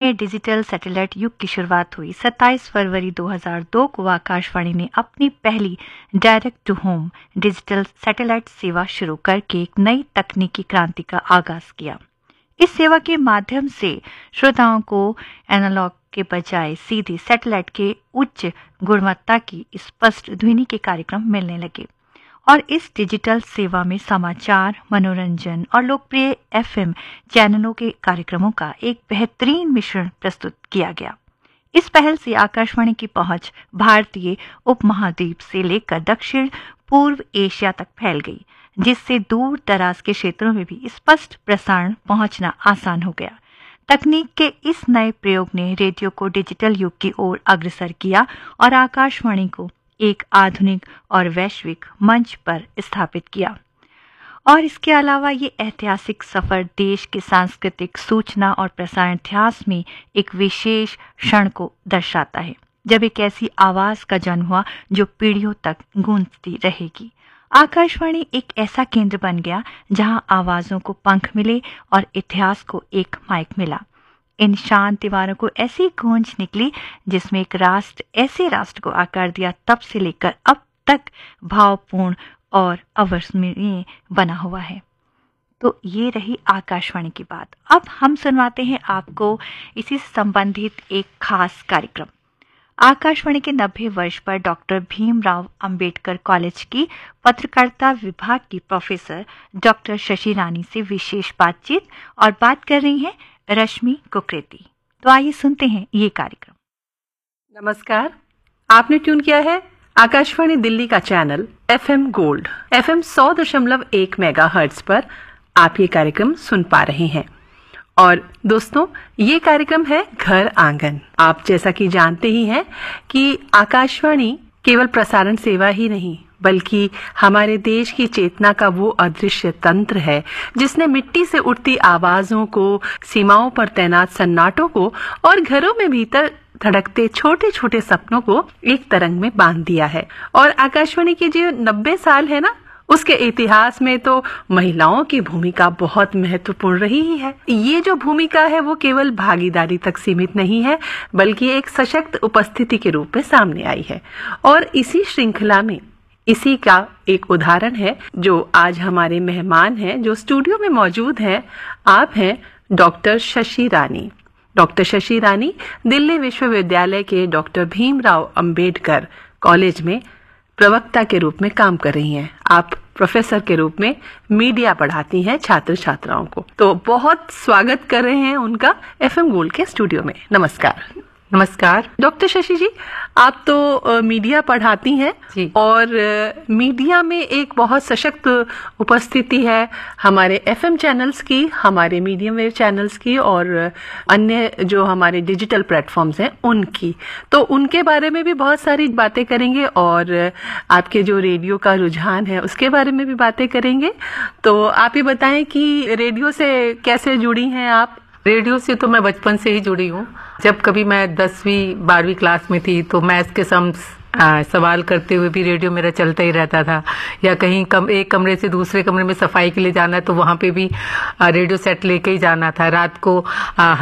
में digital satellite युग की शुरुआत हुई। 27 फरवरी 2002 को आकाशवाणी ने अपनी पहली direct to home digital satellite सेवा शुरू करके एक नई तकनीकी क्रांति का आगाज किया। इस सेवा के माध्यम से श्रोताओं को एनालॉग के बजाय सीधे सैटेलाइट के उच्च गुणवत्ता की स्पष्ट ध्वनि के कार्यक्रम मिलने लगे और इस डिजिटल सेवा में समाचार, मनोरंजन और लोकप्रिय एफएम चैनलों के कार्यक्रमों का एक बेहतरीन मिश्रण प्रस्तुत किया गया। इस पहल से आकाशवाणी की पहुंच भारतीय उपमहाद्वीप से लेकर दक्षिण पूर्व एशिया तक फैल गई, जिससे दूर दराज के क्षेत्रों में भी स्पष्ट प्रसारण पहुंचना आसान हो गया। तकनीक के इस नए प्रयोग ने रेडियो को डिजिटल युग की ओर अग्रसर किया और आकाशवाणी को एक आधुनिक और वैश्विक मंच पर स्थापित किया। और इसके अलावा ये ऐतिहासिक सफर देश के सांस्कृतिक, सूचना और प्रसारण इतिहास में एक विशेष क्षण को दर्शाता है, जब एक ऐसी आवाज का जन्म हुआ जो पीढ़ियों तक गूंजती रहेगी। आकाशवाणी एक ऐसा केंद्र बन गया जहां आवाजों को पंख मिले और इतिहास को एक माइक मिला। इन शांत दीवारों को ऐसी गूंज निकली जिसमें एक राष्ट्र ऐसे राष्ट्र को आकार दिया तब से लेकर अब तक भावपूर्ण और अविस्मरणीय बना हुआ है। तो ये रही आकाशवाणी की बात। अब हम सुनवाते हैं आपको इसी से संबंधित एक खास कार्यक्रम। आकाशवाणी के 90 वर्ष पर डॉक्टर भीमराव अंबेडकर कॉलेज की पत्रकारिता विभाग की प्रोफेसर डॉक्टर शशि रानी से विशेष बातचीत, और बात कर रही हैं रश्मि कुकरेती। तो आइए सुनते हैं ये कार्यक्रम। नमस्कार, आपने ट्यून किया है आकाशवाणी दिल्ली का channel FM gold FM 100.1 megahertz पर आप ये कार्यक्रम सुन पा रहे हैं। और दोस्तों, ये कार्यक्रम है घर आंगन। आप जैसा कि जानते ही हैं कि आकाशवाणी केवल प्रसारण सेवा ही नहीं बल्कि हमारे देश की चेतना का वो अदृश्य तंत्र है जिसने मिट्टी से उठती आवाजों को, सीमाओं पर तैनात सन्नाटों को और घरों में भीतर धड़कते छोटे छोटे सपनों को एक तरंग में बांध दिया है। और आकाशवाणी के जो 90 साल है ना, उसके इतिहास में तो महिलाओं की भूमिका बहुत महत्वपूर्ण रही ही है। ये जो भूमिका है वो केवल भागीदारी तक सीमित नहीं है बल्कि एक सशक्त उपस्थिति के रूप में सामने आई है। और इसी श्रृंखला में इसी का एक उदाहरण है जो आज हमारे मेहमान हैं, जो स्टूडियो में मौजूद हैं। आप हैं डॉक्टर शशि रानी। डॉक्टर शशि रानी दिल्ली विश्वविद्यालय के डॉक्टर भीमराव अंबेडकर कॉलेज में प्रवक्ता के रूप में काम कर रही हैं। आप प्रोफेसर के रूप में मीडिया पढ़ाती हैं छात्र छात्राओं को। तो बहुत स्वागत कर रहे हैं उनका FM गोल्ड के स्टूडियो में। नमस्कार। नमस्कार डॉक्टर शशि जी, आप तो मीडिया पढ़ाती हैं जी। और मीडिया में एक बहुत सशक्त उपस्थिति है हमारे FM चैनल्स की, हमारे मीडियम वेव चैनल्स की और अन्य जो हमारे डिजिटल प्लेटफॉर्म्स हैं उनकी। तो उनके बारे में भी बहुत सारी बातें करेंगे और आपके जो रेडियो का रुझान है उसके बारे में भी बातें करेंगे। तो आप ये बताएं कि रेडियो से कैसे जुड़ी हैं आप? रेडियो से तो मैं बचपन से ही जुड़ी हूँ। जब कभी मैं 10वीं 12वीं क्लास में थी तो मैथ्स के सवाल करते हुए भी रेडियो मेरा चलता ही रहता था, या कहीं एक कमरे से दूसरे कमरे में सफाई के लिए जाना है तो वहाँ पे भी रेडियो सेट लेके ही जाना था। रात को